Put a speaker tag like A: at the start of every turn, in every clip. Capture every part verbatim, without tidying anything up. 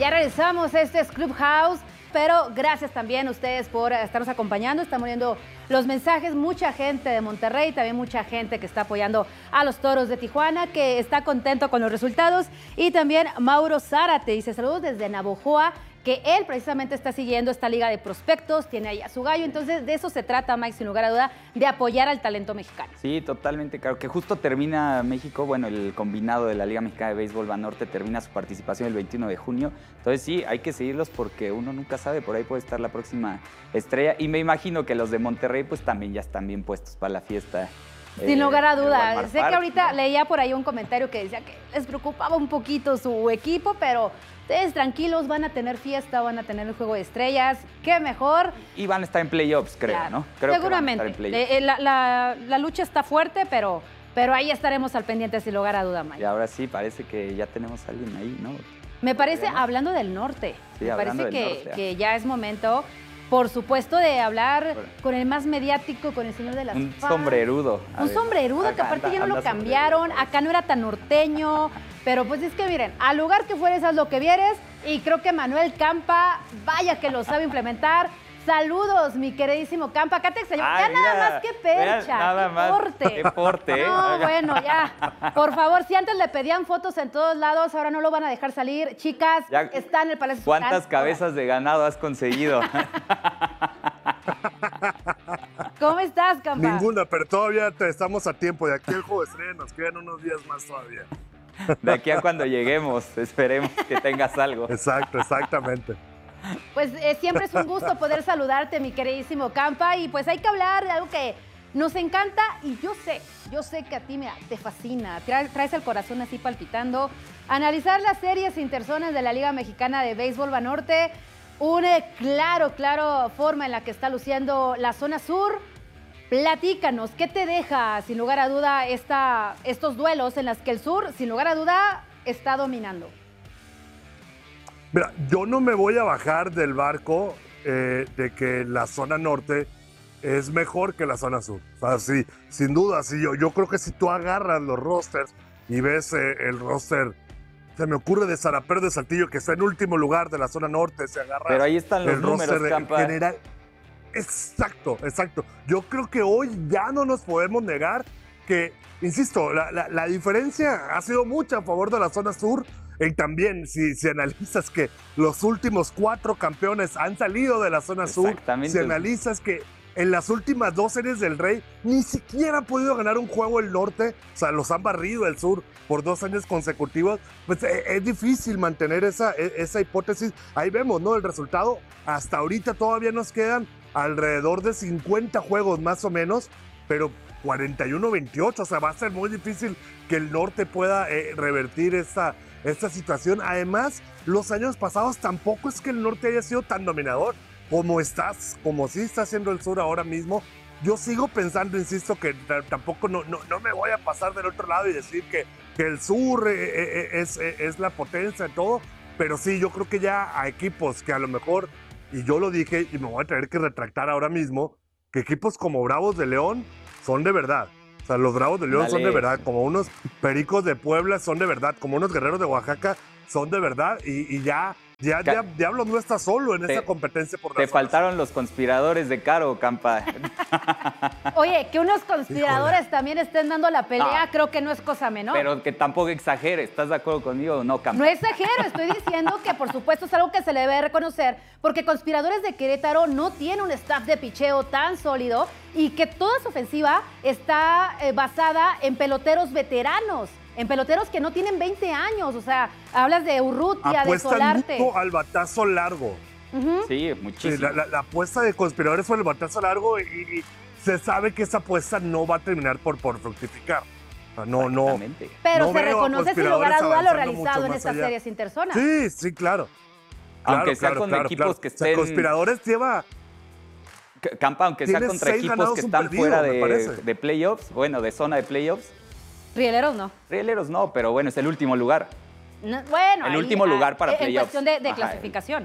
A: ya regresamos, este es Clubhouse, pero gracias también a ustedes por estarnos acompañando. Estamos viendo los mensajes, mucha gente de Monterrey, también mucha gente que está apoyando a los Toros de Tijuana, que está contento con los resultados. Y también Mauro Zárate dice saludos desde Navojoa, que él precisamente está siguiendo esta liga de prospectos, tiene ahí a su gallo, entonces de eso se trata, Mike, sin lugar a duda, de apoyar al talento mexicano.
B: Sí, totalmente, claro, que justo termina México, bueno, el combinado de la Liga Mexicana de Béisbol Banorte termina su participación el veintiuno de junio, entonces sí, hay que seguirlos porque uno nunca sabe, por ahí puede estar la próxima estrella, y me imagino que los de Monterrey pues también ya están bien puestos para la fiesta.
A: Sin
B: eh,
A: lugar a duda, sé
B: Park,
A: que ahorita
B: ¿no?
A: leía por ahí un comentario que decía que les preocupaba un poquito su equipo, pero ustedes tranquilos, van a tener fiesta, van a tener el juego de estrellas, qué mejor.
B: Y van a estar en playoffs, creo,
A: Claro,
B: ¿no? Creo
A: seguramente.
B: Que van a estar en playoffs.
A: Eh, la, la, la lucha está fuerte, pero, pero ahí estaremos al pendiente, sin lugar a duda, Mike.
B: Y ahora sí, parece que ya tenemos a alguien ahí, ¿no?
A: Me parece,
B: ¿no?
A: hablando del norte,
B: Sí,
A: me
B: hablando
A: parece
B: del
A: que,
B: norte, ah.
A: que ya es momento, por supuesto, de hablar
B: Bueno.
A: con el más mediático, con el señor de las
B: Un
A: fans.
B: sombrerudo. A
A: Un
B: ver,
A: sombrerudo que
B: anda-
A: aparte ya no
B: anda
A: lo
B: sombrerudo.
A: cambiaron, acá no era tan norteño, pero pues es que miren, al lugar que fueres haz lo que vieres y creo que Manuel Campa, vaya que lo sabe implementar. Saludos, mi queridísimo Campa, acá te extraño.
B: Ay,
A: Ya nada
B: mira,
A: más que
B: mira,
A: percha,
B: nada
A: qué
B: más.
A: porte.
B: Qué porte, ¿eh?
A: No, bueno, ya. Por favor, si antes le pedían fotos en todos lados, ahora no lo van a dejar salir. Chicas,
B: Ya,
A: está en el Palacio
B: ¿Cuántas
A: Sultán.
B: cabezas de ganado has conseguido?
A: ¿Cómo estás, Campa?
C: Ninguna, pero todavía te- estamos a tiempo. De aquí el juego de estrella nos quedan unos días más todavía.
B: De aquí a cuando lleguemos, esperemos que tengas algo.
C: Exacto, exactamente.
A: Pues eh, siempre es un gusto poder saludarte, mi queridísimo Campa, y pues hay que hablar de algo que nos encanta y yo sé, yo sé que a ti, mira, te fascina, traes, traes el corazón así palpitando. Analizar las series interzonas de la Liga Mexicana de Béisbol Banorte, una claro, claro forma en la que está luciendo la zona sur. Platícanos, ¿qué te deja, sin lugar a duda, esta, estos duelos en los que el sur, sin lugar a duda, está dominando?
C: Mira, yo no me voy a bajar del barco eh, de que la zona norte es mejor que la zona sur. O sea, sí, sin duda, sí, yo, yo creo que si tú agarras los rosters y ves eh, el roster, se me ocurre de Sarapero de Saltillo, que está en último lugar de la zona norte, se agarra
B: Pero ahí están los
C: el
B: números,
C: roster
B: Campa.
C: general. Exacto, exacto. Yo creo que hoy ya no nos podemos negar que, insisto, la, la, la diferencia ha sido mucha a favor de la zona sur. Y también, si, si analizas que los últimos cuatro campeones han salido de la zona sur,
B: Exactamente.
C: si analizas que en las últimas dos series del Rey ni siquiera ha podido ganar un juego el norte, o sea, los han barrido el sur por dos años consecutivos, pues es, es difícil mantener esa, esa hipótesis. Ahí vemos, ¿no? El resultado, hasta ahorita todavía nos quedan alrededor de cincuenta juegos más o menos, pero cuarenta y uno veintiocho, o sea, va a ser muy difícil que el norte pueda eh, revertir esta, esta situación. Además, los años pasados tampoco es que el norte haya sido tan dominador como estás, como sí está haciendo el sur ahora mismo. Yo sigo pensando, insisto, que tampoco no, no, no me voy a pasar del otro lado y decir que, que el sur eh, eh, es, eh, es la potencia de todo, pero sí, yo creo que ya a equipos que a lo mejor, y yo lo dije y me voy a tener que retractar ahora mismo, que equipos como Bravos de León son de verdad. O sea, los Bravos de León
B: Dale.
C: son de verdad, como unos Pericos de Puebla son de verdad, como unos Guerreros de Oaxaca son de verdad, y, y ya, ya, ya Diablos no está solo en
B: Te-
C: esa competencia por
B: Te
C: la zona
B: faltaron los conspiradores de Caro, Campa.
A: Oye, que unos conspiradores también estén dando la pelea,
B: Ah.
A: creo que no es cosa menor.
B: Pero que tampoco exagere. ¿Estás de acuerdo conmigo o no, Campa?
A: No exagero, estoy diciendo que por supuesto es algo que se le debe reconocer, porque Conspiradores de Querétaro no tiene un staff de picheo tan sólido y que toda su ofensiva está eh, basada en peloteros veteranos, en peloteros que no tienen veinte años, o sea, hablas de Urrutia, de
C: Apuestan
A: Solarte.
C: mucho al batazo largo.
A: Ujú.
B: Sí,
C: Sí,
B: muchísimo.
C: la, la- la apuesta de conspiradores fue el batazo largo y, y se sabe que esa apuesta no va a terminar por, por fructificar. O sea, no, no.
B: Exactamente.
A: Pero
C: no
A: se
C: veo a
A: reconoce sin lugar a
C: conspiradores
A: duda lo
C: avanzando
A: realizado
C: mucho
A: en
C: más
A: estas
C: allá.
A: series interzonas.
C: Sí, sí, claro.
B: Aunque
C: Claro,
B: sea
C: claro,
B: con
C: claro,
B: equipos
C: claro.
B: que
C: O sea,
B: estén...
C: conspiradores lleva.
B: C- Campa, aunque sea
C: Tiene
B: contra
C: seis
B: equipos
C: ganados,
B: que
C: un
B: están
C: perdido,
B: fuera
C: me
B: de,
C: parece.
B: de playoffs, bueno, de zona de playoffs.
A: Rieleros no.
B: Rieleros no, pero bueno, es el último lugar.
A: No, bueno,
B: El
A: ahí,
B: último
A: ah,
B: lugar para
A: en
B: playoffs.
A: cuestión de, de
B: Ajá.
A: clasificación.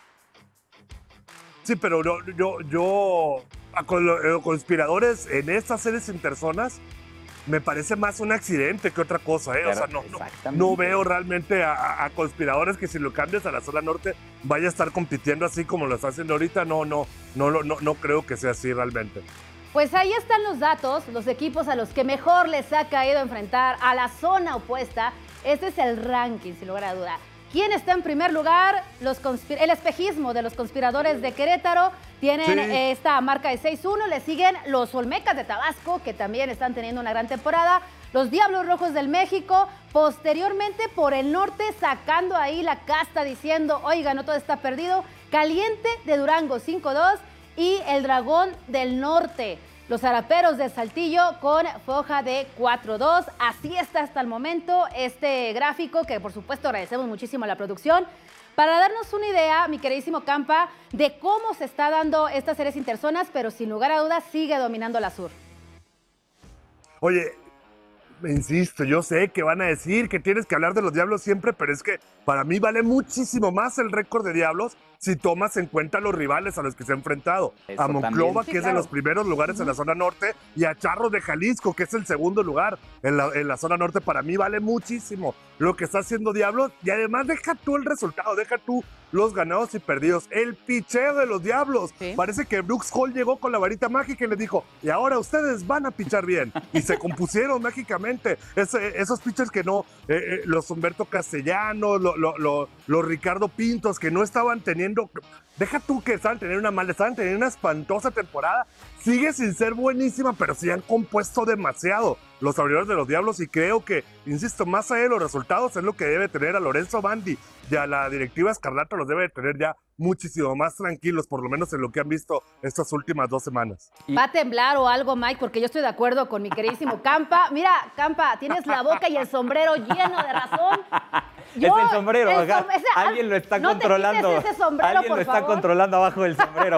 C: Sí, pero yo, yo, yo a con los conspiradores en estas series interzonas me parece más un accidente que otra cosa, ¿eh?
B: Pero,
C: o sea, no, no,
B: exactamente.
C: no veo realmente a, a conspiradores que si lo cambias a la zona norte vaya a estar compitiendo así como lo está haciendo ahorita. No, no, no, no, no, no creo que sea así realmente.
A: Pues ahí están los datos, los equipos a los que mejor les ha caído enfrentar a la zona opuesta. Este es el ranking, sin lugar a duda. ¿Quién está en primer lugar? Los el espejismo de los conspiradores de Querétaro. Tienen sí. esta marca de seis uno. Le siguen los Olmecas de Tabasco, que también están teniendo una gran temporada. Los Diablos Rojos del México. Posteriormente, por el norte, sacando ahí la casta diciendo, oiga, no todo está perdido. Caliente de Durango, cinco dos. Y el Dragón del Norte, los Zaraperos de Saltillo con foja de cuatro dos. Así está hasta el momento este gráfico, que por supuesto agradecemos muchísimo a la producción. Para darnos una idea, mi queridísimo Campa, de cómo se está dando estas series interzonas, pero sin lugar a dudas sigue dominando la sur.
C: Oye, insisto, yo sé que van a decir que tienes que hablar de los Diablos siempre, pero es que para mí vale muchísimo más el récord de Diablos si tomas en cuenta los rivales a los que se ha enfrentado. Eso a Monclova, sí, que claro. es de los primeros lugares uh-huh. en la zona norte, y a Charros de Jalisco, que es el segundo lugar en la, en la zona norte. Para mí vale muchísimo lo que está haciendo Diablos, y además deja tú el resultado, deja tú los ganados y perdidos. El picheo de los Diablos. ¿Sí? Parece que Brooks Hall llegó con la varita mágica y les dijo, y ahora ustedes van a pichar bien. Y se compusieron mágicamente. Ese, esos pitchers que no, eh, eh, los Humberto Castellanos, lo, lo, lo, los Ricardo Pintos, que no estaban teniendo, deja tú que estaban teniendo una mala, estaban teniendo una espantosa temporada. Sigue sin ser buenísima, pero sí han compuesto demasiado los abridores de los Diablos, y creo que, insisto, más allá de los resultados es lo que debe tener a Lorenzo Bandi y a la directiva Escarlata, los debe tener ya muchísimo más tranquilos, por lo menos en lo que han visto estas últimas dos semanas.
A: ¿Va a temblar o algo, Mike? Porque yo estoy de acuerdo con mi queridísimo Campa. Mira, Campa, tienes la boca y el sombrero lleno de razón.
B: Yo, es el sombrero, el som ese, alguien lo está
A: no
B: controlando.
A: Ese sombrero,
B: alguien
A: por
B: lo está
A: favor.
B: controlando abajo del sombrero.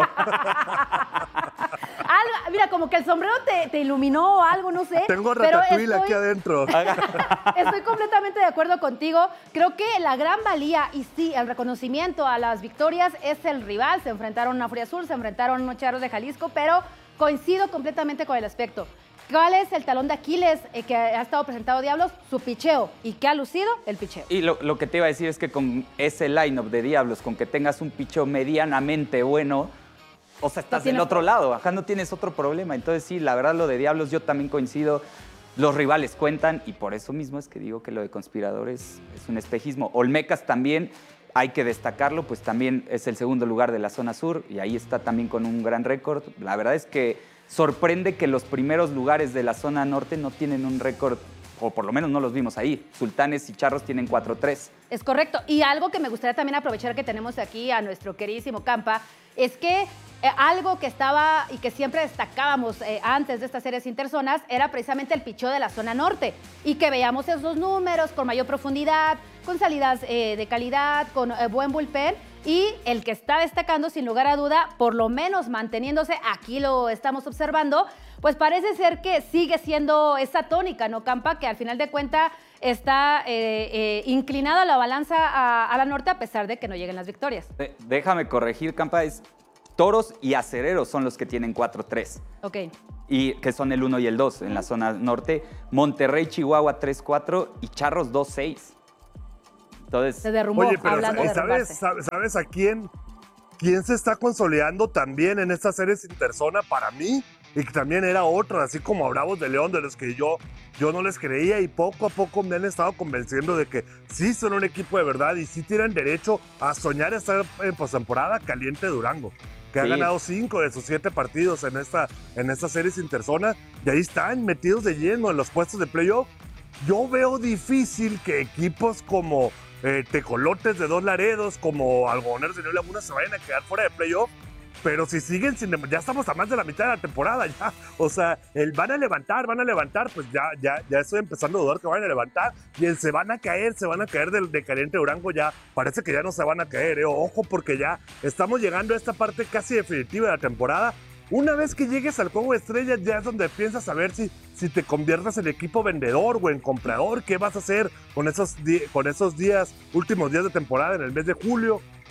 A: Algo, mira, como que el sombrero te, te iluminó o algo, no sé.
C: Tengo Ratatouille estoy, aquí adentro.
A: Estoy completamente de acuerdo contigo. Creo que la gran valía, y sí, el reconocimiento a las victorias es el rival. Se enfrentaron a Furia Azul, se enfrentaron a unos Charros de Jalisco, pero coincido completamente con el aspecto. ¿Cuál es el talón de Aquiles eh, que ha estado presentado Diablos? Su picheo. ¿Y qué ha lucido? El picheo.
B: Y lo, lo que te iba a decir es que con ese line-up de Diablos, con que tengas un picheo medianamente bueno, o sea, estás del otro lado, ajá, no tienes otro problema. Entonces sí, la verdad lo de Diablos yo también coincido. Los rivales cuentan, y por eso mismo es que digo que lo de Conspiradores es un espejismo. Olmecas también, hay que destacarlo, pues también es el segundo lugar de la zona sur, y ahí está también con un gran récord. La verdad es que sorprende que los primeros lugares de la zona norte no tienen un récord, o por lo menos no los vimos ahí. Sultanes y Charros tienen cuatro tres.
A: Es correcto. Y algo que me gustaría también aprovechar que tenemos aquí a nuestro queridísimo Campa, es que eh, algo que estaba y que siempre destacábamos eh, antes de estas series interzonas era precisamente el picheo de la zona norte, y que veíamos esos números con mayor profundidad, con salidas eh, de calidad, con eh, buen bullpen. Y el que está destacando, sin lugar a duda, por lo menos manteniéndose, aquí lo estamos observando, pues parece ser que sigue siendo esa tónica, ¿no, Campa? Que al final de cuentas está eh, eh, inclinada la balanza a, a la norte, a pesar de que no lleguen las victorias.
B: De, déjame corregir, Campa, es Toros y Acereros son los que tienen cuatro tres.
A: Ok.
B: Y que son el uno y el dos en la zona norte. Monterrey, Chihuahua tres cuatro y Charros dos seis. Entonces,
A: se derrumbó.
C: Oye, pero
A: hablando
C: ¿sabes,
A: de
C: ¿sabes, ¿sabes a quién, quién se está consolidando también en estas series interzona para mí? Y que también era otro, así como a Bravos de León, de los que yo, yo no les creía, y poco a poco me han estado convenciendo de que sí son un equipo de verdad y sí tienen derecho a soñar estar en postemporada. Caliente Durango, que sí ha ganado cinco de sus siete partidos en esta, en estas series interzona, y ahí están metidos de lleno en los puestos de playoff. Yo veo difícil que equipos como eh, Tecolotes de Dos Laredos, como Algodoneros de New Laguna se vayan a quedar fuera de playoff, pero si siguen sin... Ya estamos a más de la mitad de la temporada, ya. O sea, el van a levantar, van a levantar, pues ya, ya, ya estoy empezando a dudar que vayan a levantar, y el se van a caer, se van a caer del de Caliente Durango, ya parece que ya no se van a caer, ¿eh? Ojo, porque ya estamos llegando a esta parte casi definitiva de la temporada. Una vez que llegues al juego de estrellas, ya es donde piensas a ver si, si te conviertes en equipo vendedor o en comprador. ¿Qué vas a hacer con esos, con esos días, últimos días de temporada en el mes de julio?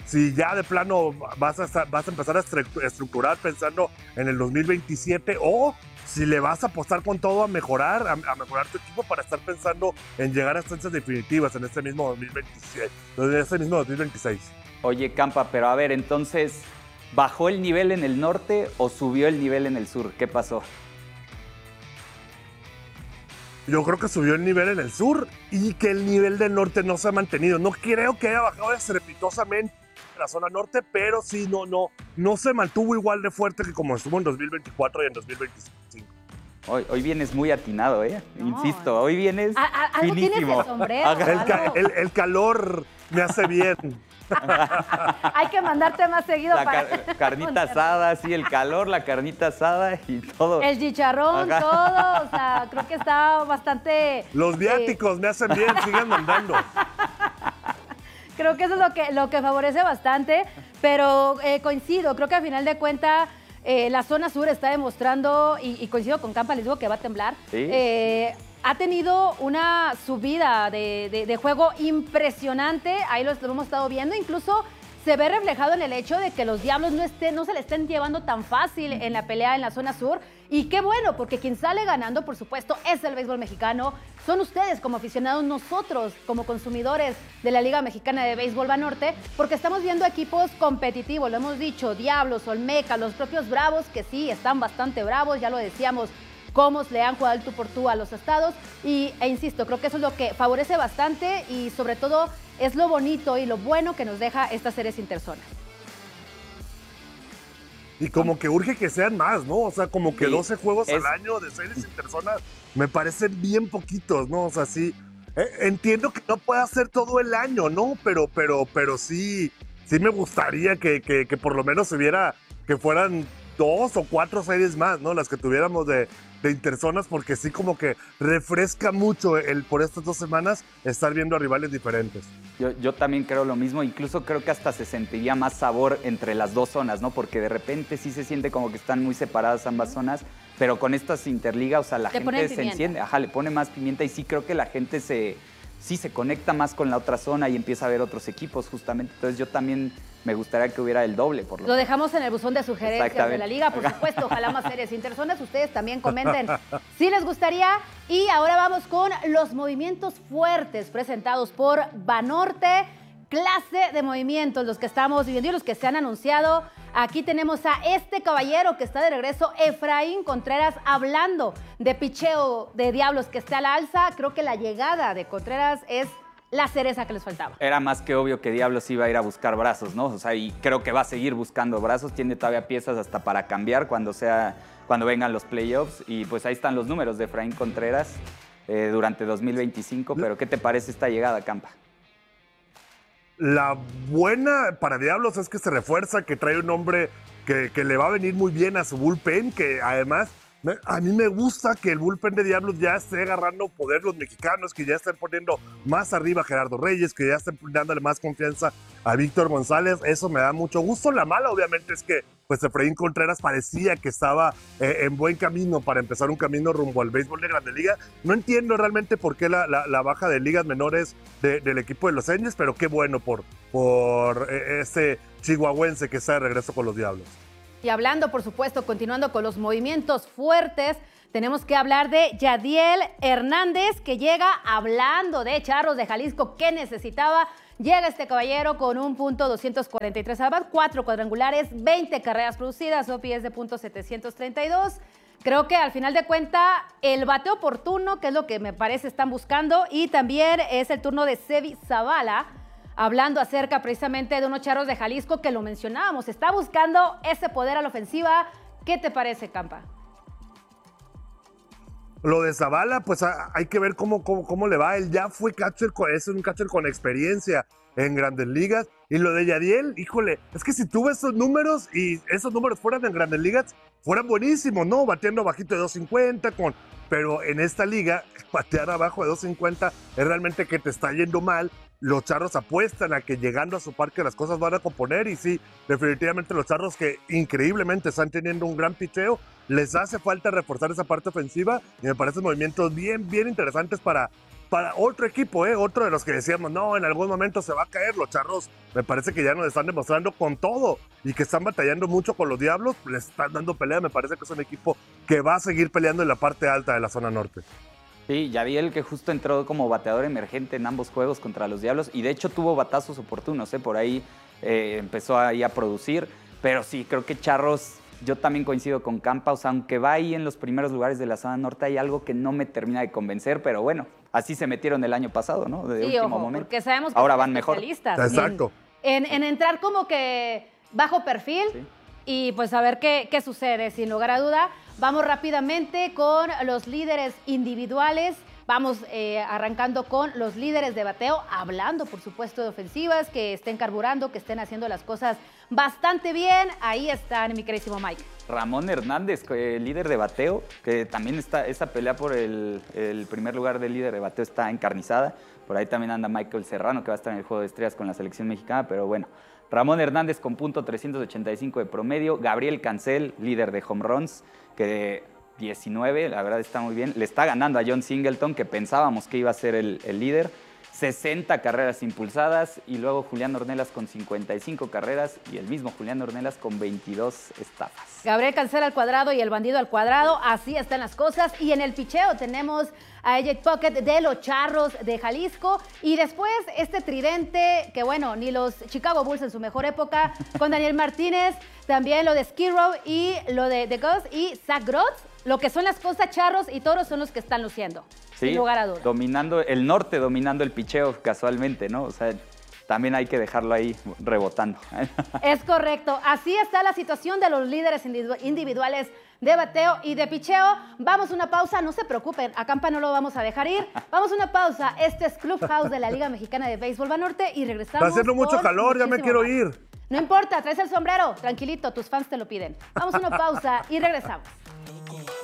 C: si ya de plano vas a, estar, vas a empezar a estructurar pensando en el dos mil veintisiete o si le vas a apostar con todo a mejorar, a, a mejorar tu equipo para estar pensando en llegar a instancias definitivas en este mismo dos mil veintisiete, en este mismo dos mil veintiséis.
B: Oye, Campa, pero a ver, entonces, ¿bajó el nivel en el norte o subió el nivel en el sur? ¿Qué pasó?
C: Yo creo que subió el nivel en el sur y que el nivel del norte no se ha mantenido. No creo que haya bajado estrepitosamente en la zona norte, pero sí, no, no, no se mantuvo igual de fuerte que como estuvo en dos mil veinticuatro y en dos mil veinticinco.
B: Hoy, hoy vienes muy atinado, ¿eh?
A: No,
B: Insisto, hoy vienes
A: a, a, algo
B: finísimo.
A: tienes de sombrero.
C: El, ca el, el calor me hace bien.
A: Hay que mandarte más seguido
B: La
A: para...
B: car carnita asada, sí, el calor, la carnita asada y todo.
A: El chicharrón,
B: Ajá.
A: todo, o sea, creo que está bastante...
C: Los viáticos eh... me hacen bien, sigan mandando.
A: Creo que eso es lo que, lo que favorece bastante, pero eh, coincido, creo que al final de cuentas eh, la zona sur está demostrando, y, y coincido con Campa, les digo que va a temblar,
B: ¿Sí?
A: eh, ha tenido una subida de, de, de juego impresionante, ahí lo, lo hemos estado viendo, incluso se ve reflejado en el hecho de que los Diablos no, estén, no se le estén llevando tan fácil en la pelea en la zona sur. Y qué bueno, porque quien sale ganando, por supuesto, es el béisbol mexicano. Son ustedes como aficionados, nosotros como consumidores de la Liga Mexicana de Béisbol Banorte, porque estamos viendo equipos competitivos, lo hemos dicho, Diablos, Olmeca, los propios Bravos, que sí, están bastante bravos, ya lo decíamos, cómo le han jugado el tú por tú a los estados. Y, e insisto, creo que eso es lo que favorece bastante y sobre todo es lo bonito y lo bueno que nos deja estas series interzonas.
C: Y como que urge que sean más, ¿no? O sea, como que
B: sí,
C: doce juegos
B: es...
C: al año de series interzonas me parecen bien poquitos, ¿no? O sea, sí, eh, entiendo que no pueda ser todo el año, ¿no? Pero, pero, pero sí, sí me gustaría que, que, que por lo menos hubiera, que fueran dos o cuatro series más, ¿no? Las que tuviéramos de, de interzonas, porque sí como que refresca mucho el por estas dos semanas estar viendo a rivales diferentes.
B: Yo, yo también creo lo mismo, incluso creo que hasta se sentiría más sabor entre las dos zonas, ¿no? Porque de repente sí se siente como que están muy separadas ambas zonas, pero con estas interligas, o sea, la
A: le
B: gente se enciende, ajá, le pone más pimienta y sí creo que la gente se, sí se conecta más con la otra zona y empieza a ver otros equipos justamente. Entonces yo también me gustaría que hubiera el doble, por lo
A: Lo dejamos en el buzón de sugerencias de la liga, por supuesto, ojalá más series interzonas. Ustedes también comenten si les gustaría. Y ahora vamos con los movimientos fuertes presentados por Banorte. Clase de movimientos, los que estamos viviendo y los que se han anunciado. Aquí tenemos a este caballero que está de regreso, Efraín Contreras, hablando de picheo de Diablos que está al alza. Creo que la llegada de Contreras es la cereza que les faltaba.
B: Era más que obvio que Diablos iba a ir a buscar brazos, ¿no? O sea, y creo que va a seguir buscando brazos. Tiene todavía piezas hasta para cambiar cuando, sea, cuando vengan los playoffs. Y pues ahí están los números de Efraín Contreras eh, durante dos mil veinticinco. Pero ¿qué te parece esta llegada, Campa?
C: La buena para Diablos es que se refuerza, que trae un hombre que, que le va a venir muy bien a su bullpen, que además a mí me gusta que el bullpen de Diablos ya esté agarrando poder los mexicanos, que ya estén poniendo más arriba a Gerardo Reyes, que ya estén dándole más confianza a Víctor González. Eso me da mucho gusto. La mala, obviamente, es que pues Efraín Contreras parecía que estaba eh, en buen camino para empezar un camino rumbo al béisbol de Grande Liga. No entiendo realmente por qué la, la, la baja de ligas menores de, del equipo de Los Angels, pero qué bueno por, por eh, ese chihuahuense que está de regreso con los Diablos.
A: Y hablando, por supuesto, continuando con los movimientos fuertes, tenemos que hablar de Yadiel Hernández, que llega hablando de Charros de Jalisco, que necesitaba. Llega este caballero con un punto doscientos cuarenta y tres al bat, cuatro cuadrangulares, veinte carreras producidas, O P S de punto setecientos treinta y dos. Creo que al final de cuentas, el bateo oportuno, que es lo que me parece están buscando, y también es el turno de Sevi Zavala, hablando acerca precisamente de unos Charros de Jalisco que lo mencionábamos. Está buscando ese poder a la ofensiva. ¿Qué te parece, Campa?
C: Lo de Zavala, pues hay que ver cómo, cómo, cómo le va. Él ya fue catcher, es un catcher con experiencia en Grandes Ligas. Y lo de Yadiel, híjole, es que si tú ves esos números y esos números fueran en Grandes Ligas, fueran buenísimos, ¿no? Bateando bajito de dos cincuenta, con... pero en esta liga, batear abajo de dos cincuenta es realmente que te está yendo mal. Los Charros apuestan a que llegando a su parque las cosas van a componer y sí, definitivamente los Charros que increíblemente están teniendo un gran picheo, les hace falta reforzar esa parte ofensiva y me parecen movimientos bien, bien interesantes para, para otro equipo, ¿eh? Otro de los que decíamos, no, en algún momento se va a caer. Los Charros me parece que ya nos están demostrando con todo y que están batallando mucho con los Diablos, les están dando pelea. Me parece que es un equipo que va a seguir peleando en la parte alta de la zona norte.
B: Sí, Yadiel, que justo entró como bateador emergente en ambos juegos contra los Diablos y de hecho tuvo batazos oportunos, ¿eh? Por ahí eh, empezó ahí a producir, pero sí, creo que Charros, yo también coincido con Campa, o sea, aunque va ahí en los primeros lugares de la zona norte, hay algo que no me termina de convencer, pero bueno, así se metieron el año pasado, ¿no? De
A: Sí,
B: último
A: ojo,
B: momento.
A: porque sabemos que
B: ahora
A: son
B: van mejor.
A: especialistas
C: Exacto.
A: En, en, en entrar como que bajo perfil
B: Sí.
A: y pues a ver qué, qué sucede, sin lugar a duda. Vamos rápidamente con los líderes individuales. Vamos eh, arrancando con los líderes de bateo, hablando por supuesto de ofensivas, que estén carburando, que estén haciendo las cosas bastante bien. Ahí están, mi queridísimo Mike.
B: Ramón Hernández, eh, líder de bateo, que también está, esa pelea por el, el primer lugar del líder de bateo está encarnizada. Por ahí también anda Michael Serrano, que va a estar en el Juego de Estrellas con la selección mexicana, pero bueno. Ramón Hernández con punto trescientos ochenta y cinco de promedio. Gabriel Cancel, líder de home runs, que diecinueve, la verdad está muy bien. Le está ganando a John Singleton, que pensábamos que iba a ser el, el líder. sesenta carreras impulsadas y luego Julián Ornelas con cincuenta y cinco carreras y el mismo Julián Ornelas con veintidós estafas.
A: Gabriel Cancel al cuadrado y el bandido al cuadrado, así están las cosas. Y en el picheo tenemos a Eject Pocket de los Charros de Jalisco. Y después este tridente, que bueno, ni los Chicago Bulls en su mejor época, con Daniel Martínez, también lo de Skirrow y lo de The Ghost y Zach Grotz. Lo que son las cosas, Charros y Toros son los que están luciendo,
B: Sí,
A: sin lugar a dudas.
B: dominando, el norte dominando el picheo casualmente, ¿no? O sea, también hay que dejarlo ahí rebotando.
A: Es correcto. Así está la situación de los líderes individu- individuales de bateo y de picheo. Vamos a una pausa, no se preocupen, a Campa no lo vamos a dejar ir. Vamos a una pausa. Este es Clubhouse de la Liga Mexicana de Béisbol Banorte y regresamos.
C: Está haciendo mucho
A: con
C: calor, ya me
A: muchísimo
C: quiero
A: más.
C: ir.
A: No importa, traes el sombrero. Tranquilito, tus fans te lo piden. Vamos a una pausa y regresamos.